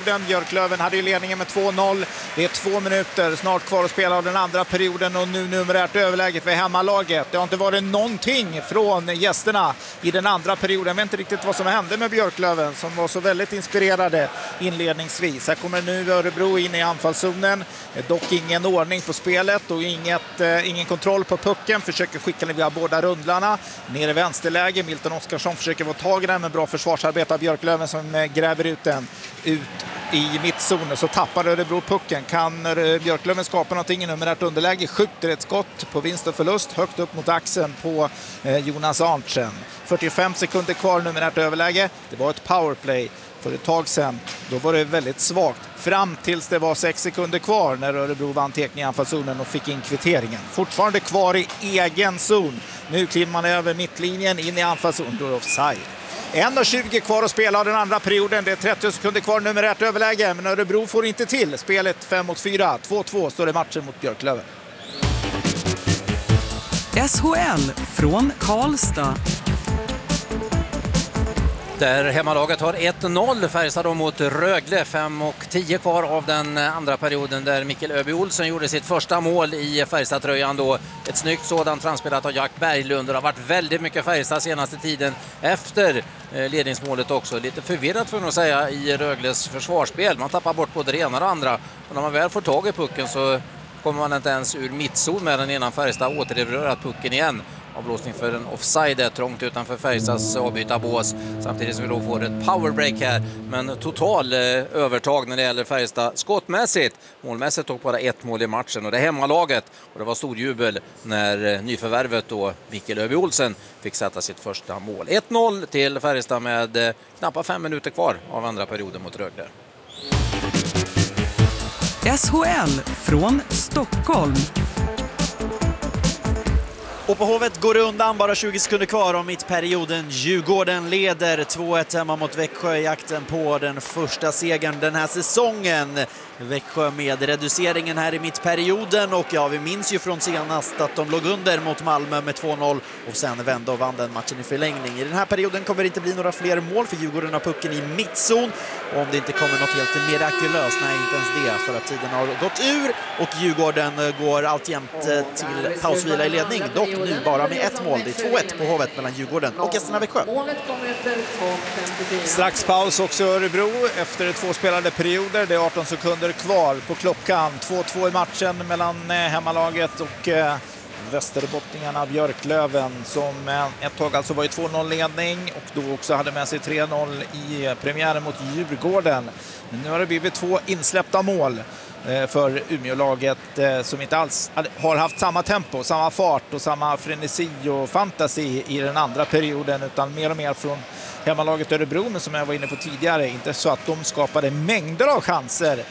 perioden. Björklöven hade ju ledningen med 2-0. Det är 2 minuter snart kvar att spela av den andra perioden och nu numerärt överläge för hemmalaget. Det har inte varit någonting från gästerna i den andra perioden. Jag vet inte riktigt vad som hände med Björklöven som var så väldigt inspirerade inledningsvis. Här kommer nu Örebro in i anfallszonen. Dock ingen ordning på spelet och ingen kontroll på pucken. Försöker skicka den via båda rundlarna. Ner i vänsterläge. Milton Oskarsson försöker få tag i den med bra försvarsarbete av Björklöven som gräver ut den ut i mittzonen. Så tappar Örebro pucken. Kan Björklöven skapa någonting i numerärt underläge? Skjuter ett skott på vinst och förlust högt upp mot axeln på Jonas Arntzen. 45 sekunder kvar numerärt överläge. Det var ett powerplay för ett tag sedan. Då var det väldigt svagt. Fram tills det var 6 sekunder kvar när Örebro vann tekning i anfallszonen och fick in kvitteringen. Fortfarande kvar i egen zon. Nu kliver man över mittlinjen in i anfallszonen. Då är det offside. 1:20 kvar att spela av den andra perioden. Det är 30 sekunder kvar numerärt överläge. Men Örebro får inte till. Spelet 5-4. 2-2 står det matchen mot Björklöven. SHL från Karlstad. Där hemmalaget har 1-0, Färjestad då mot Rögle. 5:10 kvar av den andra perioden där Mikkel Öby Olsson gjorde sitt första mål i Färjestad-tröjan då. Ett snyggt sådant framspelat av Jack Berglund. Det har varit väldigt mycket Färjestad senaste tiden efter ledningsmålet också. Lite förvirrat för att säga i Rögles försvarsspel. Man tappar bort både det ena och det andra. Och när man väl får tag i pucken så kommer man inte ens ur mittzon med den innan Färjestad återerövrat pucken igen. Avblåsning för en offside trångt utanför Färjestads avbytarbås. Samtidigt som vi då får ett powerbreak här. Men total övertag när det gäller Färjestad skottmässigt. Målmässigt tog bara 1 mål i matchen och det är hemmalaget. Och det var stor jubel när nyförvärvet då Mikkel Öby Olsen fick sätta sitt första mål. 1-0 till Färjestad med knappt 5 minuter kvar av andra perioden mot Rögle. SHL från Stockholm. Och på Hovet går det undan, bara 20 sekunder kvar om mittperioden. Djurgården leder 2-1 hemma mot Växjö i jakten på den första segern den här säsongen. Växjö med reduceringen här i mittperioden och ja, vi minns ju från senast att de låg under mot Malmö med 2-0 och sen vände och vann den matchen i förlängning. I den här perioden kommer det inte bli några fler mål för Djurgården har pucken i mittzon och om det inte kommer något helt mirakulöst, nej inte ens det för att tiden har gått ur och Djurgården går alltjämt till pausvila i ledning, dock nu bara med 1 mål. Det är 2-1 på Hovet mellan Djurgården och gästerna Växjö. Strax paus också Örebro efter 2 spelade perioder. Det är 18 sekunder kvar på klockan. 2-2 i matchen mellan hemmalaget och västerbottningarna Björklöven som ett tag alltså var i 2-0-ledning och då också hade med sig 3-0 i premiären mot Djurgården. Men nu har det blivit 2 insläppta mål för Umeålaget som inte alls har haft samma tempo, samma fart och samma frenesi och fantasi i den andra perioden utan mer och mer från hemmalaget Örebro, men som jag var inne på tidigare, inte så att de skapade mängder av chanser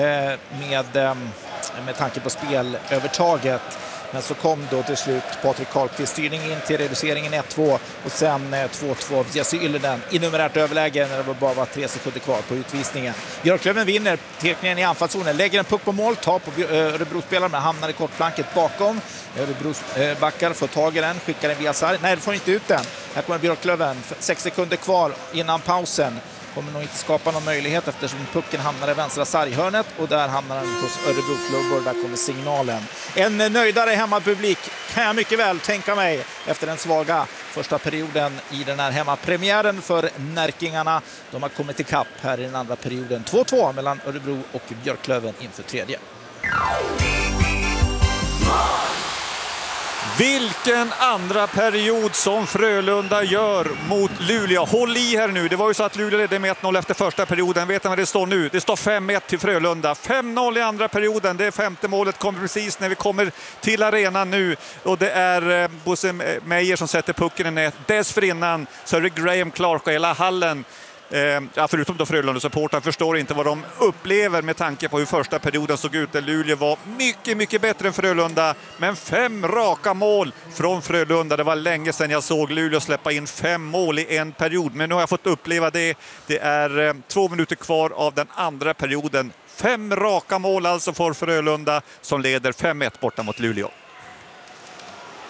med tanke på spelövertaget. Men så kom då till slut Patrik Karlqvist styrning in till reduceringen 1-2 och sen 2-2 av Jesse Yllinen i numerärt överläge när det bara var 3 sekunder kvar på utvisningen. Björklöven vinner tekningen i anfallszonen, lägger en puck på mål, tar på Örebro-spelaren men hamnar i kortplanket bakom. Örebros backar får tag i den, skickar den via sarg. Nej, det får inte ut den. Här kommer Björklöven, 6 sekunder kvar innan pausen. Kommer nog inte skapa någon möjlighet eftersom pucken hamnar i vänstra sarghörnet och där hamnar den hos Örebro-klubbor. Där kommer signalen. En nöjdare hemmapublik kan jag mycket väl tänka mig efter den svaga första perioden i den här hemmapremiären för Närkingarna. De har kommit till kapp här i den andra perioden. 2-2 mellan Örebro och Björklöven inför tredje. Vilken andra period som Frölunda gör mot Luleå. Håll i här nu. Det var ju så att Luleå ledde med 1-0 efter första perioden. Vet ni vad det står nu? Det står 5-1 till Frölunda. 5-0 i andra perioden. Det 5:e målet kommer precis när vi kommer till arenan nu. Och det är Bosse Meyer som sätter pucken i nät. Dessförinnan så är det Graham Clark och hela hallen. Förutom då Frölunda-supportrar förstår inte vad de upplever med tanke på hur första perioden såg ut. Där Luleå var mycket, mycket bättre än Frölunda. Men 5 raka mål från Frölunda. Det var länge sedan jag såg Luleå släppa in 5 mål i en period. Men nu har jag fått uppleva det. Det är 2 minuter kvar av den andra perioden. 5 raka mål alltså för Frölunda som leder 5-1 borta mot Luleå.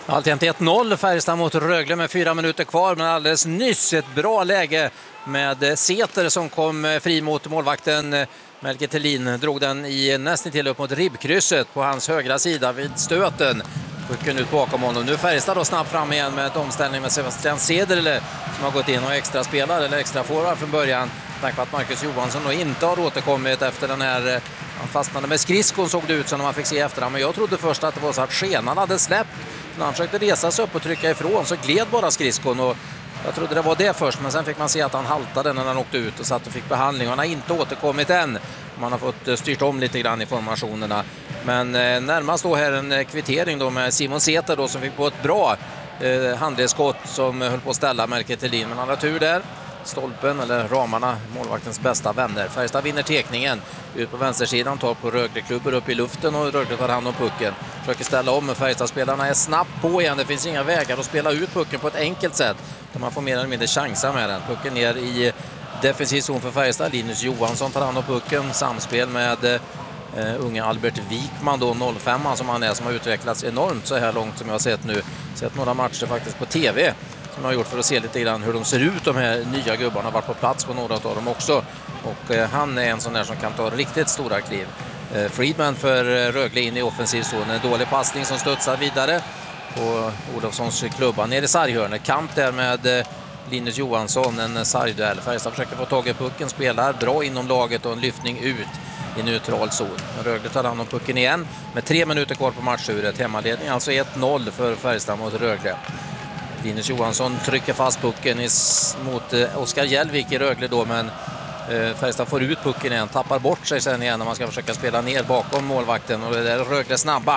Alltjämt 1-0 Färjestad mot Rögle med 4 minuter kvar, men alldeles nyss ett bra läge med Säter som kom fri mot målvakten. Melker Thelin drog den i nästan till upp mot ribbkrysset på hans högra sida vid stöten. Pucken ut bakom honom. Nu Färjestad då snabbt fram igen med ett omställning med Sebastian Cederle som har gått in och extra spelar eller extra forward från början. Tack på att Marcus Johansson då inte har återkommit efter den här. Han fastnade med skridskon, såg det ut som när man fick se efterhand. Men jag trodde först att det var så att skenan hade släppt. När han försökte resa sig upp och trycka ifrån så gled bara skridskon, och jag trodde det var det först, men sen fick man se att han haltade när han åkte ut och satt och fick behandling. Han har inte återkommit än. Man har fått styrt om lite grann i formationerna. Men närmast då här en kvittering då med Simon Säter då som fick på ett bra handledsskott som höll på att ställa Melker Thelin. Men han har tur där. Stolpen eller ramarna, målvaktens bästa vänner. Färjestad vinner tekningen ut på vänstersidan, tar på Rögle-klubbar upp i luften och Rögle tar hand om pucken. Försöker ställa om, men Färjestad-spelarna är snabbt på igen. Det finns inga vägar att spela ut pucken på ett enkelt sätt. Man får mer eller mindre chansa med den. Pucken ner i defensiv zon för Färjestad. Linus Johansson tar hand om pucken. Samspel med unga Albert Wikman då, 05 som han är, som har utvecklats enormt så här långt som jag har sett nu. Sett några matcher faktiskt på tv som jag har gjort för att se lite grann hur de ser ut, de här nya gubbarna. Har varit på plats på några av dem också. Och han är en sån där som kan ta riktigt stora kliv. Friedman för Rögle in i offensiv zon. En dålig passning som studsar vidare på Olofssons klubba ner i sarghörnet. Kamp där med Linus Johansson, en sargduell. Färjestad försöker få tag i pucken, spelar bra inom laget och en lyftning ut i neutral zon. Rögle tar hand om pucken igen med 3 minuter kvar på matchuret. Hemmaledning alltså 1-0 för Färjestad mot Rögle. Linus Johansson trycker fast pucken mot Oskar Hjälvik i Rögle då, men Färjestad får ut pucken igen, tappar bort sig sen igen när man ska försöka spela ner bakom målvakten, och det är Rögle snabba.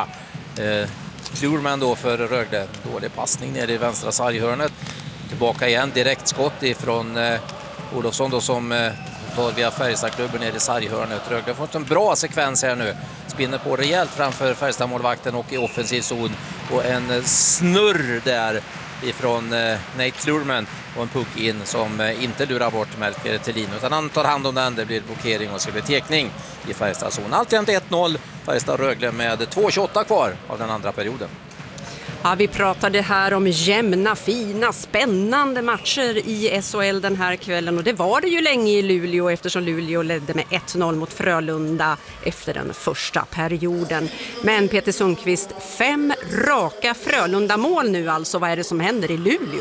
Klurman då för Rögle, dålig passning ner i vänstra sarghörnet. Tillbaka igen, direkt skott ifrån Olofsson då som tar via Färjestadklubben ner i sarghörnet. Rögle har fått en bra sekvens här nu. Spinner på rejält framför Färjestad-målvakten och i offensiv zon. Och en snurr där ifrån Nate Klurman och en puck in som inte lurar bort Melker Thelin, utan han tar hand om den. Det blir blockering och så blir tekning i Färjestad-zon. Alltjämt 1-0 Färjestad-Rögle med 2:28 kvar av den andra perioden. Ja, vi pratade här om jämna, fina, spännande matcher i SHL den här kvällen, och det var det ju länge i Luleå eftersom Luleå ledde med 1-0 mot Frölunda efter den första perioden. Men Peter Sundqvist, 5 raka Frölunda-mål nu alltså. Vad är det som händer i Luleå?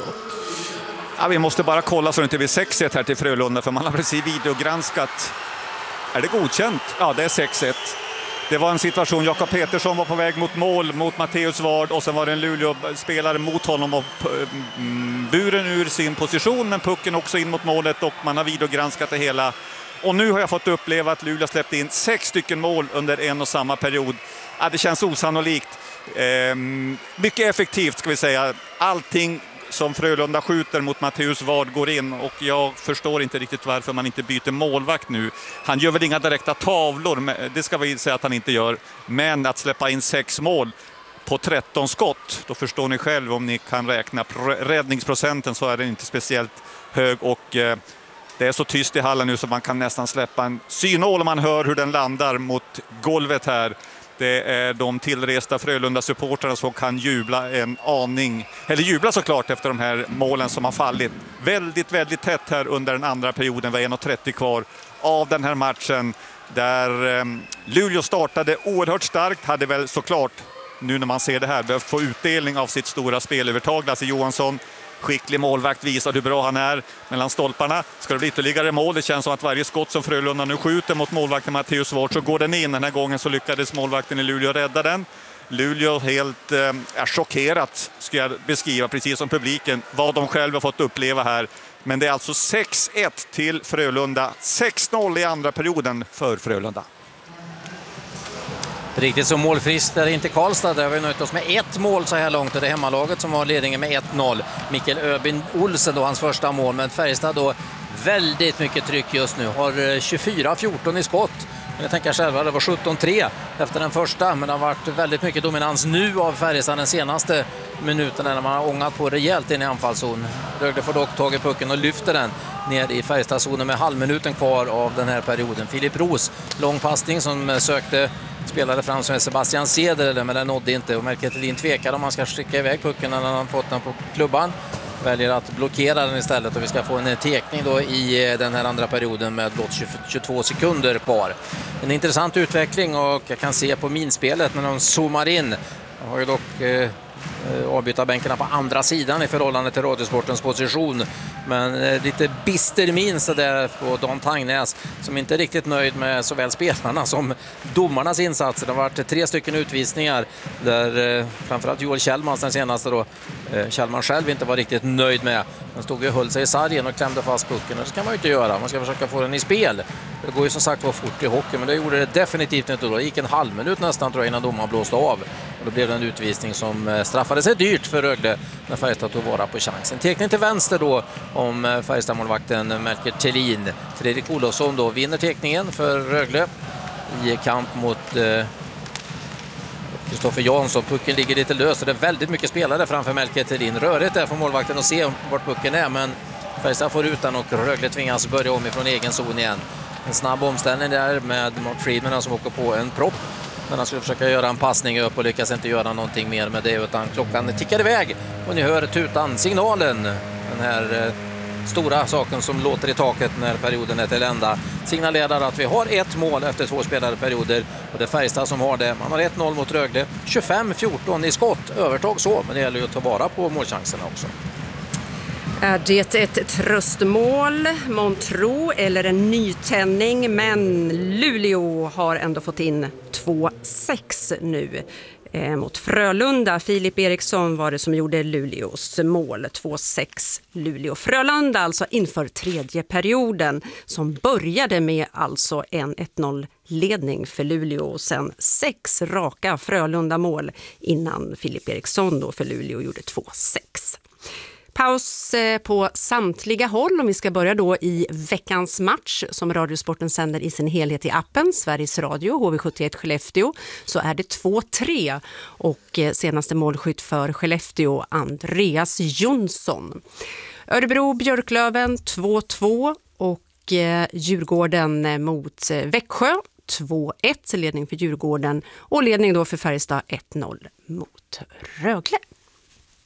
Ja, vi måste bara kolla så det inte blir 6-1 här till Frölunda, för man har precis videogranskat. Är det godkänt? Ja, det är 6-1. Det var en situation, Jakob Petersson var på väg mot mål mot Matteus Ward, och sen var det en Luleå-spelare mot honom och buren ur sin position, men pucken också in mot målet, och man har videogranskat det hela. Och nu har jag fått uppleva att Luleå släppte in 6 stycken mål under en och samma period. Ja, det känns osannolikt. Mycket effektivt ska vi säga. Allting som Frölunda skjuter mot Matteus Ward går in, och jag förstår inte riktigt varför man inte byter målvakt nu. Han gör väl inga direkta tavlor, det ska vi säga att han inte gör, men att släppa in 6 mål på 13 skott, då förstår ni själv om ni kan räkna räddningsprocenten, så är den inte speciellt hög, och det är så tyst i hallen nu så man kan nästan släppa en synål om man hör hur den landar mot golvet här. Det är de tillresta Frölunda-supportrarna som kan jubla en aning, eller jubla såklart efter de här målen som har fallit. Väldigt, väldigt tätt här under den andra perioden, var 1:30 kvar av den här matchen, där Luleå startade oerhört starkt, hade väl såklart, nu när man ser det här, behövt få utdelning av sitt stora spelövertag. Lasse Johansson, skicklig målvakt, visar hur bra han är mellan stolparna. Ska det bli ytterligare mål? Det känns som att varje skott som Frölunda nu skjuter mot målvakten Matteus Ward så går den in. Den här gången så lyckades målvakten i Luleå rädda den. Luleå helt chockerat, ska jag beskriva, precis som publiken, vad de själva fått uppleva här. Men det är alltså 6-1 till Frölunda. 6-0 i andra perioden för Frölunda. Riktigt så målfrist är inte Karlstad. Där har vi nöjt oss med 1 mål så här långt. Det är hemmalaget som har ledningen med 1-0. Mikael Öbin Olsen då, hans första mål. Men Färjestad då väldigt mycket tryck just nu. Har 24-14 i skott. Men jag tänker själva, det var 17-3 efter den första. Men det har varit väldigt mycket dominans nu av Färjestad den senaste minuterna när man har ångat på rejält in i anfallszon. Rögle får dock tag i pucken och lyfter den ner i Färjestadzonen med halvminuten kvar av den här perioden. Filip Roos, lång passning som sökte spelade fram som Sebastian Ceder, men den nådde inte och Melker Thelin tvekar om man ska skicka iväg pucken när han fått den på klubban. Väljer att blockera den istället och vi ska få en tekning då i den här andra perioden med blott 22 sekunder kvar. En intressant utveckling och jag kan se på minspelet när de zoomar in. Jag har ju dock avbytarbänkarna på andra sidan i förhållande till Radiosportens position. Men lite bister min så där på Dan Tangnäs som inte är riktigt nöjd med såväl spelarna som domarnas insatser. Det har varit 3 stycken utvisningar där framförallt Joel Kjellman den senaste då. Kjellman själv inte var riktigt nöjd med. Han stod och höll sig i sargen och klämde fast pucken. Det ska man ju inte göra. Man ska försöka få den i spel. Det går ju som sagt var fort i hockey, men det gjorde det definitivt inte då. Det gick en halv minut nästan tror jag innan domaren blåste av. Och då blev det en utvisning som straffade sig dyrt för Rögle när Färjestad tog vara på chansen. Tekning till vänster då om Färjestad-målvakten Melker Thelin. Fredrik Olofsson då vinner tekningen för Rögle i kamp mot Kristoffer Jansson. Pucken ligger lite lös och det är väldigt mycket spelare framför Melker Thelin. Rörigt där för målvakten att se vart pucken är, men Färjestad får ut den och Rögle tvingas börja om ifrån egen zon igen. En snabb omställning där med Mark Friedman som åker på en propp. Men han skulle försöka göra en passning upp och lyckas inte göra någonting mer med det, utan klockan tickar iväg och ni hör tutan, signalen, den här stora saken som låter i taket när perioden är till ända. Signalerar att vi har 1 mål efter 2 spelade perioder och det är Färjestad som har det. Man har 1-0 mot Rögle, 25-14 i skott, övertag så, men det gäller ju att ta vara på målchanserna också. Är det ett tröstmål, Montro eller en nytändning? Men Luleå har ändå fått in 2-6 nu mot Frölunda. Filip Eriksson var det som gjorde Luleås mål. 2-6 Luleå. Frölunda alltså inför tredje perioden som började med alltså en 1-0 ledning för Luleå och sen 6 raka Frölunda-mål innan Filip Eriksson då för Luleå gjorde 2-6. Paus på samtliga håll om vi ska börja då i veckans match som Radiosporten sänder i sin helhet i appen Sveriges Radio, HV71 Skellefteå, så är det 2-3 och senaste målskytt för Skellefteå Andreas Jonsson. Örebro Björklöven 2-2 och Djurgården mot Växjö 2-1, ledning för Djurgården och ledning då för Färjestad 1-0 mot Rögle.